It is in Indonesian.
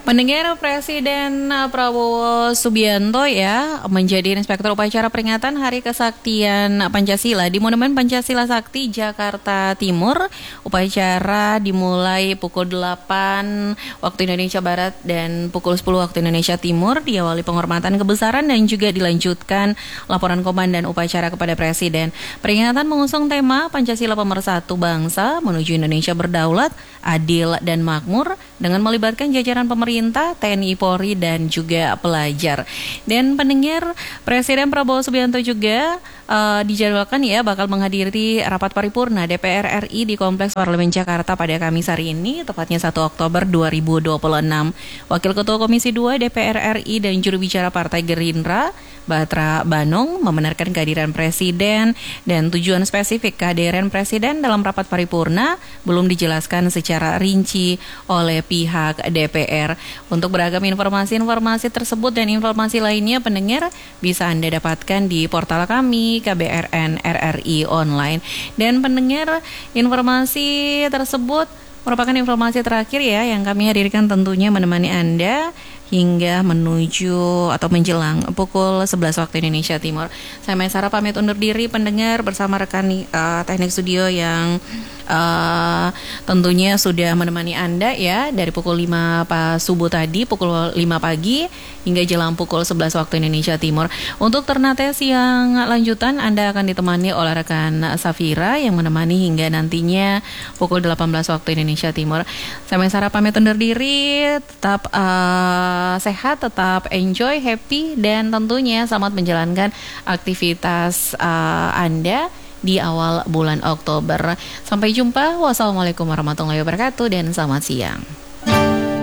Pendengar Presiden Prabowo Subianto ya menjadi Inspektur Upacara Peringatan Hari Kesaktian Pancasila di Monumen Pancasila Sakti Jakarta Timur. Upacara dimulai pukul 8 waktu Indonesia Barat dan pukul 10 waktu Indonesia Timur, diawali penghormatan kebesaran dan juga dilanjutkan laporan komandan upacara kepada Presiden. Peringatan mengusung tema Pancasila Pemersatu Bangsa menuju Indonesia berdaulat, adil dan makmur dengan melibatkan jajaran pemerintah, TNI Polri dan juga pelajar. Dan pendengar, Presiden Prabowo Subianto juga dijadwalkan ya bakal menghadiri rapat paripurna DPR RI di Kompleks Parlemen Jakarta pada Kamis hari ini, tepatnya 1 Oktober 2026. Wakil Ketua Komisi 2 DPR RI dan juru bicara Partai Gerindra, Batra Banung, membenarkan kehadiran Presiden dan tujuan spesifik kehadiran Presiden dalam rapat paripurna belum dijelaskan secara rinci oleh pihak DPR. Untuk beragam informasi tersebut dan informasi lainnya, pendengar bisa Anda dapatkan di portal kami KBRN RRI Online. Dan pendengar, informasi tersebut merupakan informasi terakhir ya yang kami hadirkan, tentunya menemani Anda hingga menuju atau menjelang pukul 11 waktu Indonesia Timur. Saya Maisara pamit undur diri, pendengar, bersama rekan teknik studio yang tentunya sudah menemani Anda ya dari pukul 5 subuh tadi, pukul 5 pagi hingga jelang pukul 11 waktu Indonesia Timur. Untuk Ternates yang lanjutan Anda akan ditemani oleh rekan Safira yang menemani hingga nantinya pukul 18 waktu Indonesia Timur. Saya Maisara pamit undur diri, tetap sehat, tetap enjoy, happy, dan tentunya selamat menjalankan aktivitas Anda di awal bulan Oktober. Sampai jumpa. Wassalamualaikum warahmatullahi wabarakatuh dan selamat siang.